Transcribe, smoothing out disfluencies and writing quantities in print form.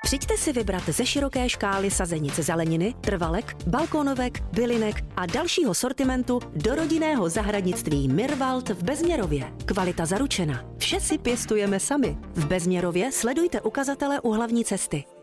Přijďte si vybrat ze široké škály sazenic zeleniny, trvalek, balkónovek, bylinek a dalšího sortimentu do rodinného zahradnictví Mirwald v Bezměrově. Kvalita zaručena. Vše si pěstujeme sami. V Bezměrově sledujte ukazatele u hlavní cesty.